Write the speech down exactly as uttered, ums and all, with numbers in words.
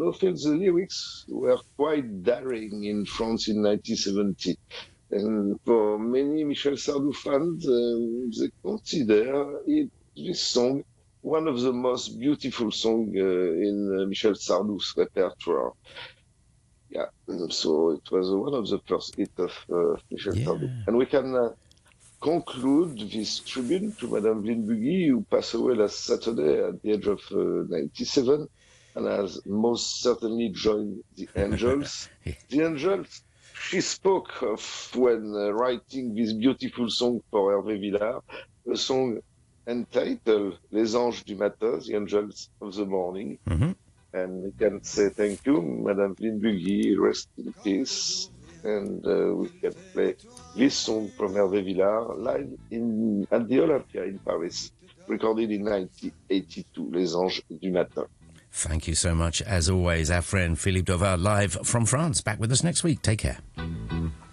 I feel the lyrics were quite daring in France in nineteen seventy. And for many Michel Sardou fans, um, they consider it, this song one of the most beautiful songs uh, in uh, Michel Sardou's repertoire. Yeah, so it was one of the first hits of uh, Michel Yeah. Sardou. And we can uh, conclude this tribute to Madame Villebuguy, who passed away last Saturday at the age of uh, ninety-seven, and has most certainly joined the Angels. The Angels, she spoke of when uh, writing this beautiful song for Hervé Villard, a song entitled Les Anges du Matin, the Angels of the Morning. Mm-hmm. And we can say thank you, Madame Villebuguy, rest in peace. And uh, we can play this song from Hervé Villard live in, at the Olympia in Paris, recorded in nineteen eighty-two, Les Anges du Matin. Thank you so much, as always, our friend Philippe Dovard, live from France. Back with us next week. Take care.